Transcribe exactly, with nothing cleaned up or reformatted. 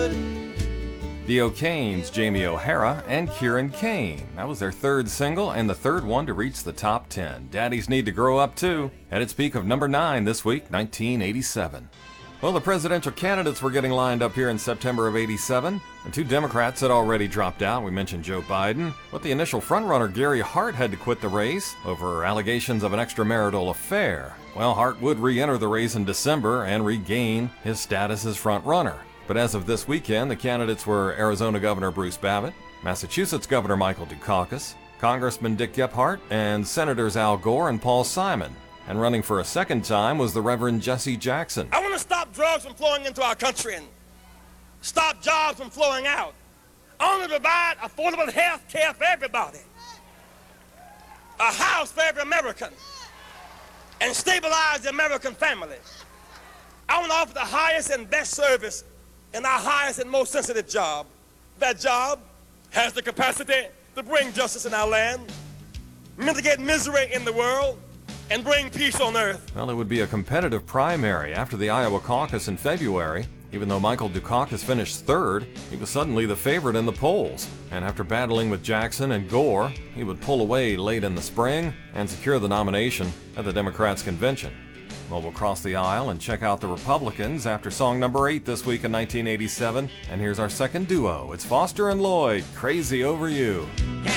The O'Kanes, Jamie O'Hara, and Kieran Kane. That was their third single and the third one to reach the top ten. Daddies Need to Grow Up Too, at its peak of number nine this week, nineteen eighty-seven. Well, the presidential candidates were getting lined up here in September of eighty-seven, and two Democrats had already dropped out. We mentioned Joe Biden, but the initial frontrunner Gary Hart had to quit the race over allegations of an extramarital affair. Well, Hart would re-enter the race in December and regain his status as frontrunner. But as of this weekend, the candidates were Arizona Governor Bruce Babbitt, Massachusetts Governor Michael Dukakis, Congressman Dick Gephardt, and Senators Al Gore and Paul Simon. And running for a second time was the Reverend Jesse Jackson. I want to stop drugs from flowing into our country and stop jobs from flowing out. I want to provide affordable health care for everybody, a house for every American, and stabilize the American family. I want to offer the highest and best service in our highest and most sensitive job. That job has the capacity to bring justice in our land, mitigate misery in the world, and bring peace on earth. Well, it would be a competitive primary after the Iowa caucus in February. Even though Michael Dukakis finished third, he was suddenly the favorite in the polls. And after battling with Jackson and Gore, he would pull away late in the spring and secure the nomination at the Democrats' convention. Well, we'll cross the aisle and check out the Republicans after song number eight this week in nineteen eighty-seven. And here's our second duo. It's Foster and Lloyd, Crazy Over You.